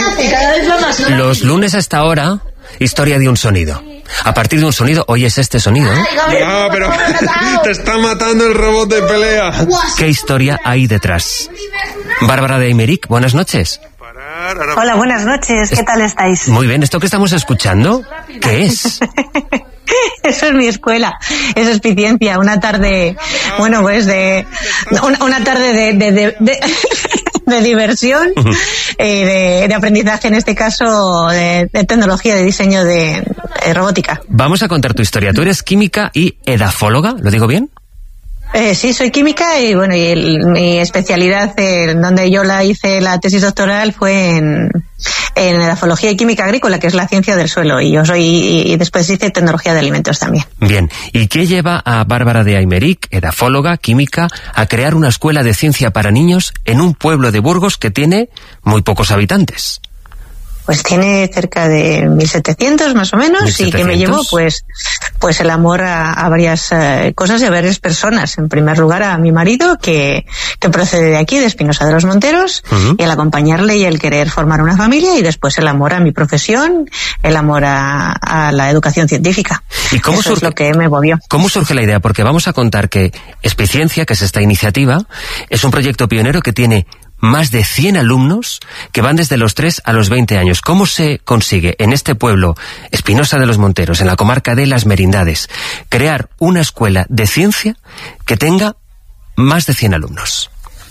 Los lunes a esta hora, historia de un sonido. A partir de un sonido, oyes este sonido, ¿eh? No, pero te está matando el robot de pelea. ¿Qué historia hay detrás? Bárbara de Aymeric, buenas noches. Hola, buenas noches, ¿qué tal estáis? Muy bien, ¿esto que estamos escuchando? ¿Qué es? Eso es mi escuela, eso es Piciencia, una tarde, bueno, pues una tarde de diversión y de aprendizaje, en este caso de tecnología, de diseño de robótica. Vamos a contar tu historia. Tú eres química y edafóloga, ¿lo digo bien? Sí, soy química y bueno, mi especialidad, donde yo hice la tesis doctoral, fue en edafología y química agrícola, que es la ciencia del suelo, y después hice tecnología de alimentos también. Bien, ¿y qué lleva a Bárbara de Aymeric, edafóloga, química, a crear una escuela de ciencia para niños en un pueblo de Burgos que tiene muy pocos habitantes? Pues tiene cerca de 1.700 más o menos, 1.700. Y que me llevó pues el amor a varias cosas y a varias personas. En primer lugar a mi marido, que procede de aquí, de Espinosa de los Monteros, y el acompañarle y el querer formar una familia, y después el amor a mi profesión, el amor a la educación científica. ¿Y cómo Eso es lo que me movió. ¿Cómo surge la idea? Porque vamos a contar que Espiciencia, que es esta iniciativa, es un proyecto pionero que tiene más de 100 alumnos que van desde los 3 a los 20 años. ¿Cómo se consigue en este pueblo, Espinosa de los Monteros, en la comarca de Las Merindades, crear una escuela de ciencia que tenga más de 100 alumnos?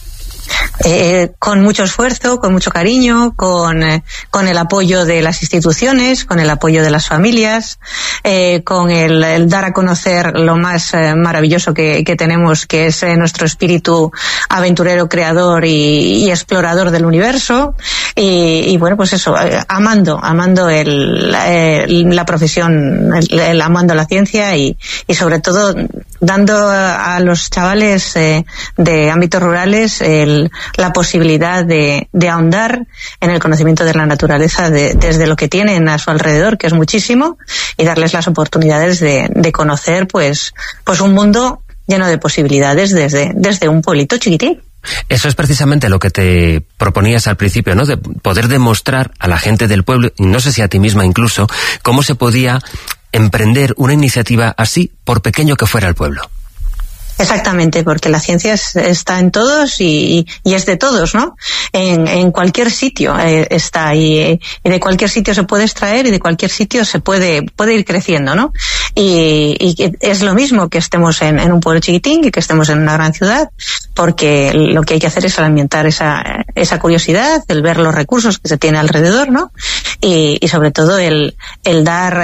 Con mucho esfuerzo, con mucho cariño, con el apoyo de las instituciones, con el apoyo de las familias, con el dar a conocer lo más maravilloso que tenemos, que es nuestro espíritu aventurero, creador y explorador del universo, y bueno, pues eso, amando la profesión, amando la ciencia y sobre todo dando a los chavales de ámbitos rurales la posibilidad de ahondar en el conocimiento de la naturaleza desde lo que tienen a su alrededor, que es muchísimo, y darles las oportunidades de conocer pues un mundo lleno de posibilidades desde un pueblito chiquitín. Eso es precisamente lo que te proponías al principio, ¿no? De poder demostrar a la gente del pueblo, y no sé si a ti misma incluso, cómo se podía emprender una iniciativa así, por pequeño que fuera el pueblo. Exactamente, porque la ciencia está en todos y es de todos, ¿no? En cualquier sitio está, y de cualquier sitio se puede extraer, y de cualquier sitio se puede ir creciendo, ¿no? Y es lo mismo que estemos en un pueblo chiquitín que estemos en una gran ciudad, porque lo que hay que hacer es alimentar esa curiosidad, el ver los recursos que se tiene alrededor, ¿no? Y sobre todo el dar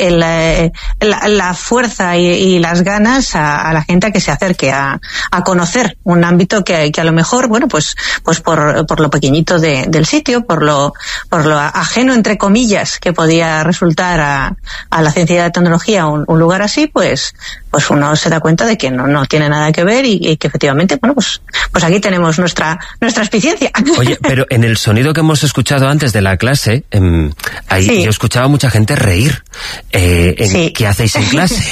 la fuerza y las ganas a la gente a que se acerque a conocer un ámbito que a lo mejor, bueno, pues por lo pequeñito del sitio, por lo ajeno, entre comillas, que podía resultar a la ciencia y la tecnología un lugar así, pues uno se da cuenta de que no tiene nada que ver, y que efectivamente, bueno, pues aquí tenemos nuestra Espiciencia. Oye, pero en el sonido que hemos escuchado antes de la clase, ahí sí, yo escuchaba a mucha gente reír. Sí. ¿Qué hacéis en clase?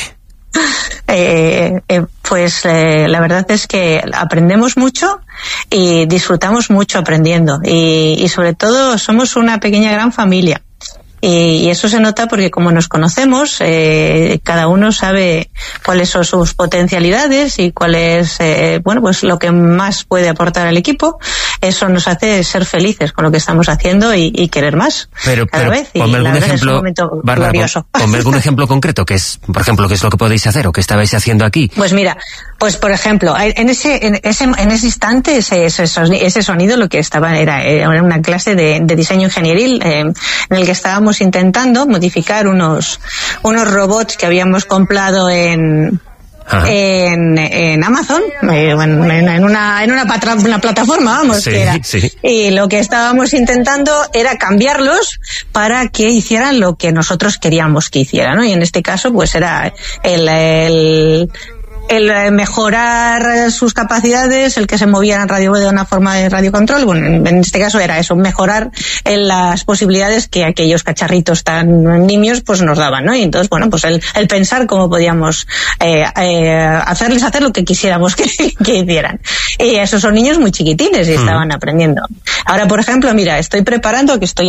La verdad es que aprendemos mucho y disfrutamos mucho aprendiendo, y sobre todo somos una pequeña gran familia. Y eso se nota porque como nos conocemos, cada uno sabe cuáles son sus potencialidades y cuál es, pues lo que más puede aportar al equipo. Eso nos hace ser felices con lo que estamos haciendo y querer más cada vez. Ponme algún ejemplo, Bárbara, ponme algún ejemplo concreto, que es, por ejemplo, qué es lo que podéis hacer o qué estabais haciendo aquí. Pues mira, por ejemplo, en ese instante, ese sonido, lo que estaba era una clase de diseño ingenieril, en el que estábamos intentando modificar unos robots que habíamos comprado en Amazon, en una plataforma, vamos, sí, que era. Sí. Y lo que estábamos intentando era cambiarlos para que hicieran lo que nosotros queríamos que hicieran, ¿no? Y en este caso, pues era el mejorar sus capacidades, el que se movieran de una forma de radiocontrol. Bueno, en este caso era eso, mejorar las posibilidades que aquellos cacharritos tan nimios pues nos daban, ¿no? Y entonces, bueno, pues el pensar cómo podíamos hacerles hacer lo que quisiéramos que hicieran. Y esos son niños muy chiquitines y estaban aprendiendo. Ahora, por ejemplo, mira, estoy